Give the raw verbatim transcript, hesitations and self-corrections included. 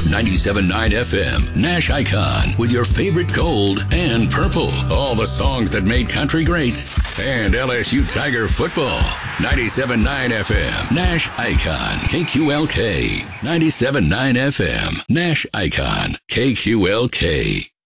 ninety-seven point nine F M, Nash Icon, with your favorite gold and purple. All the songs that made country great. And L S U Tiger football. ninety-seven point nine F M, Nash Icon, K Q L K. ninety-seven point nine F M, Nash Icon, K Q L K.